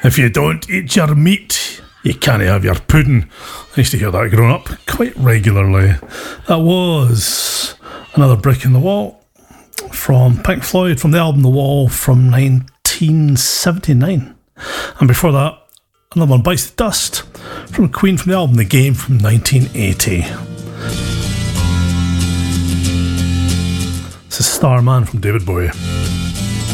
If you don't eat your meat, you can't have your pudding. I used to hear that growing up quite regularly. That was Another Brick in the Wall from Pink Floyd, from the album The Wall from 1979. And before that, another one, Bites the Dust, from Queen, from the album The Game from 1980. This is Starman from David Bowie.